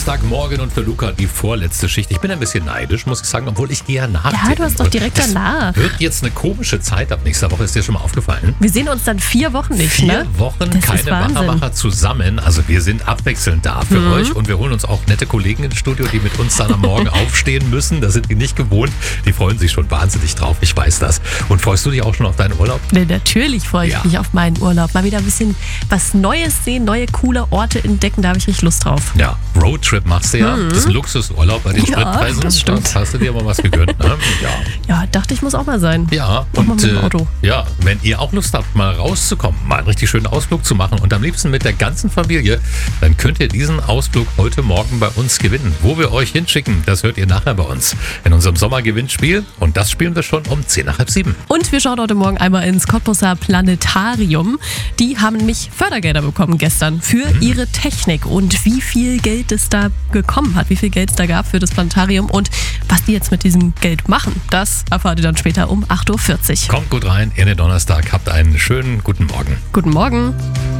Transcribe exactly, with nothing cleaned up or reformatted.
Donnerstagmorgen und für Luca die vorletzte Schicht. Ich bin ein bisschen neidisch, muss ich sagen, obwohl ich gehe ja nach. Ja, du hast doch direkt das danach. Wird jetzt eine komische Zeit ab nächster Woche, ist dir schon mal aufgefallen? Wir sehen uns dann vier Wochen nicht, Vier ne? Wochen Das ist keine Wahnsinn. Wacherwacher zusammen. Also wir sind abwechselnd da für Mhm. euch und wir holen uns auch nette Kollegen ins Studio, die mit uns dann am Morgen aufstehen müssen. Das sind die nicht gewohnt. Die freuen sich schon wahnsinnig drauf, ich weiß das. Und freust du dich auch schon auf deinen Urlaub? Nee, natürlich freue ich Ja. mich auf meinen Urlaub. Mal wieder ein bisschen was Neues sehen, neue coole Orte entdecken, da habe ich richtig Lust drauf. Ja, Roadtrip machst du ja. Das ist ein Luxusurlaub bei den Ja, Spritpreisen. das stimmt. Da hast du dir mal was gegönnt, ne? Ja. Ja, dachte ich, muss auch mal sein. Ja, Auch mal und mit dem äh, Auto. ja, wenn ihr auch Lust habt, mal rauszukommen, mal einen richtig schönen Ausflug zu machen und am liebsten mit der ganzen Familie, dann könnt ihr diesen Ausflug heute Morgen bei uns gewinnen. Wo wir euch hinschicken, das hört ihr nachher bei uns in unserem Sommergewinnspiel und das spielen wir schon um zehn nach halb sieben. Und wir schauen heute Morgen einmal ins Cottbusser Planetarium. Die haben nämlich Fördergelder bekommen gestern für Mhm. ihre Technik. Und wie viel Geld es da gekommen hat, wie viel Geld es da gab für das Planetarium und was die jetzt mit diesem Geld machen, das erfahrt ihr dann später um acht Uhr vierzig. Kommt gut rein in den Donnerstag, habt einen schönen guten Morgen. Guten Morgen.